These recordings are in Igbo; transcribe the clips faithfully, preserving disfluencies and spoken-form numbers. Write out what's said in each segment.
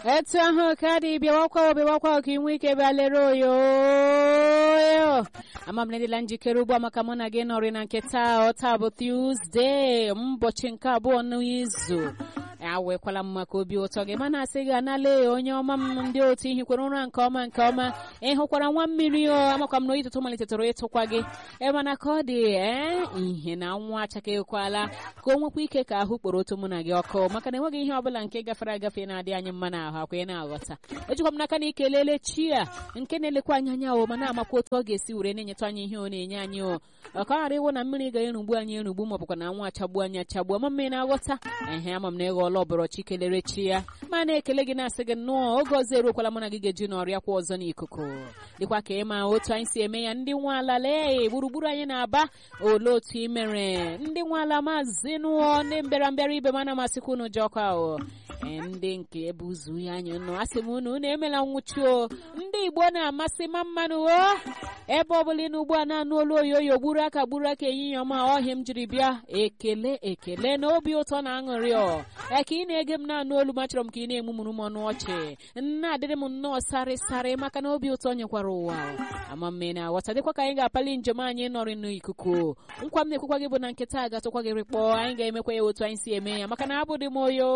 etu ahụ ka dị bịawakwa bịawakwa ka inwe ike bịa lere oyo ama m nedila njikere ugbu a maka mụ na gị nọrị na nke taa. Taa bụ Tuesday, ụbọchị nke abụọ n'izu. Awekwala m maka obi ụtọ gị mana asị gị anale onye ọma m ndị otu ihikwara ụra nke ọma nke ọma ịhụkwara nwa mmiri o amakwa m na oyi tụtụ malitetụrụ ịtụkwa gị emana ka ọ dị ee ihe na nwa achakekwala ka o nwekwa ike ka ahụ kpọrọ otu mụ na gị ọkụ maka na enweghị ihe ọbụla nke gafere agafe na-adị anyị mma n'ahụ akwa ị na-aghọta. Ejikwa m n'aka na ikelele chi a nke na-elekwa anya anya o mana amakwa otu ọ ga-esi were na-enyetụ anyị ihe ọ na-enye anyị o ọ ka ghara ịwụ na mmiri ga-erugbu anyị erugbu ma ọ bụkwa na nwa achagbu anyị achagbu ama mmiri na-aghọta ehe ama m na ịghọ ọbọrọchi kelere chi ya ma na-ekele gị na-asị gị nnọọ oge ọzọ eruokwala mụ na gị ga-eji n'ọrịa kwa ọzọ n'ikuku dịkwa ka ịma otu anyị si eme ya ndị nwe ala lee gburugburu anyị na-aba ole otu imere ndị nwe ala maazị nụọ ndị mbịarambịara ibe mana masịkwa unu jọkwa o ndị nke ebe ụzụ ya anyị nọ asị m unu unu emela nwụchuo ndị Igbo na-amasị ma mmanụ o ebe ọbụla ị n'ugbu a na-anụ olu oyoyo gburu aka gburu aka ehihie ọma ọhịa m jiri bịa ekele ekele na obi ụtọ na aṅụrị ọ eke ị na-ege m na-anụ olu ma chọrọ m ka ị na-emumụrụ m ọnụ ọchị na-adịrị m nnọọ sarị sarị maka na obi ụtọ nyekwara ụwa ama mme na aghọta dịkwa ka anyị ga-apali njem anyị nọrị n'ikuku nkwa m na-ekwekwa gị bụ na nkịta a ga-atụkwa gị rịkpọ anyị ga-emekwa ya otu anyị si eme ya maka na abụ dị m oyo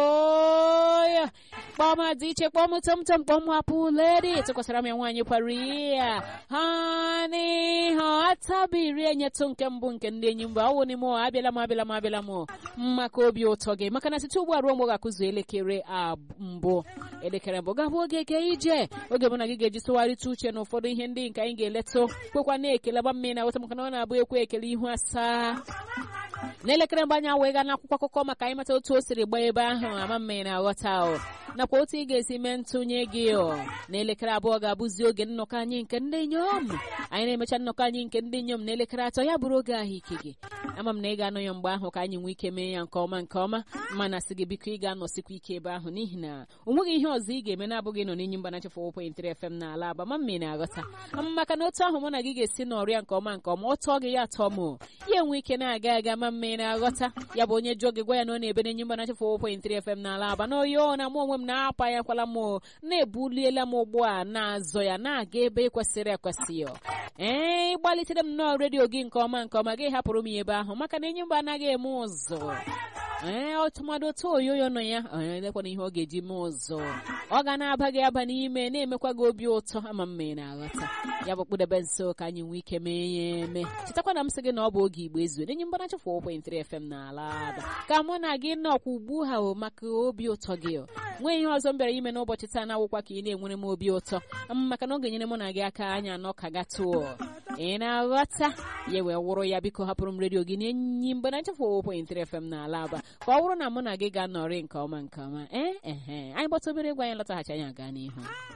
kpọm dị iche kpọm tọmtọm kpọm hapụ ledi tụkwasara m ya nwaanyị kwara ya ha n'ihe atabiri enyetụ nke mbụ nke ndị enyi mba ọwụ n'ime abịala m abịala m abịala m maka obi ụtọ gị maka na site ugbu a ruo mgbe ọ ga-akụzu elekere mbụ elekere mbụ gabụ oge ke ije oge bụ na gị ga-eji tụgharịta uche na ụfọdụ ihe ndị nke anyị ga-eletụ kwekwa na-ekele gba mmiri na weta maka na ọ na-abụ ekwe ekele ihu asaa n'elekere mgbe anyị wee gaa n'akwụkwọ akụkọ maka anyị mata otu o siri gbaa ebe ahụ ama mmiri na-aghọta o nakwa otu ị ga-esi mee ntụnye gị o n'elekere abụọ ga-abụzi oge nnọkọ anyị nke ndị inyom anyị na-emecha nnọkọ anyị nke ndị inyom n'elekere atọ ya bụrụ oge ahụike gị ama m na ị ga-anọ ya mgbe ahụ ka anyị nwee ike mee ya nke ọma nke ọma mana sị gị biko ị ga-anọsikwa ike ebe ahụ n'ihi na o nweghị ihe ọzọ ị ga-eme na-abụghị nọ n'inyi mba na chefu four point three F M n'ala Aba ma mmiri na-aghọta maka na otu ahụ mụ na gị ga-esi n'ọrịa nke ọma nke ọma ọtọ gị ya atọ m ya enwe ike na-aga aga ma mmiri na-aghọta ya bụ onye jụọ gị gwa ya na ọ na-ebe n'inyi mba na chefu four point three F M n'ala Aba na oyo na mụ onwe m na-apa ya kwala m na-ebuliela m ugbu a na-azọ ya na-aga ebe kwesịrị ekwesị ee gbalitere m nnọọ redio gị nke ọma nke ọma gị hapụrụ m ebe ahụ maka na enyi mba anaghị eme ụzọ ee ọtụmadụ otu oyoyo nọ ya elekwana ihe ọ ga-eji mee ụzọ ọ ga na-aba gị aba n'ime na-emekwa gị obi ụtọ ama mma na-aghọta ya bụ kpụdebe nso ka anyị nwee ike mee ya eme chetakwa na m sị gị na ọ bụ oge Igbo ezu enyi mba na chefu four point three F M n'ala Aba ka mụ na gị nọkwa ugbu ha o maka obi ụtọ gị nwee ihe ọzọ m bịara ime n'ụbọchị taa na-awụkwa ka ị na-enwere m obi ụtọ maka na ọ ga-enyere mụ na gị aka anya anọ ka gatụọ ị na-aghọta ya wee wụrụ ya biko hapụrụ m redio gị n'enyi mba na chefu four point three F M n'ala Aba ka ọ wụrụ na mụ na gị ga-anọrị nke ọma nke ọma ee ehe anyị gbata obere egwu anyị lọtaghachi anyị aga n'ihu.